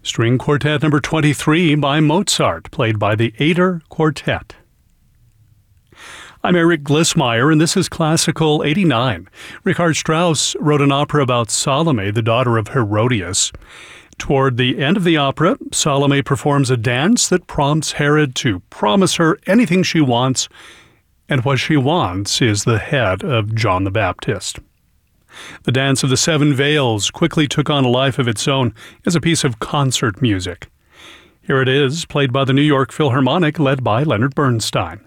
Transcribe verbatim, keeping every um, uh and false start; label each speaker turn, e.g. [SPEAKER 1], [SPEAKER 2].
[SPEAKER 1] String Quartet number twenty-three by Mozart, played by the Ader Quartet. I'm Eric Glissmeyer, and this is Classical eighty-nine. Richard Strauss wrote an opera about Salome, the daughter of Herodias. Toward the end of the opera, Salome performs a dance that prompts Herod to promise her anything she wants, and what she wants is the head of John the Baptist. The Dance of the Seven Veils quickly took on a life of its own as a piece of concert music. Here it is, played by the New York Philharmonic, led by Leonard Bernstein.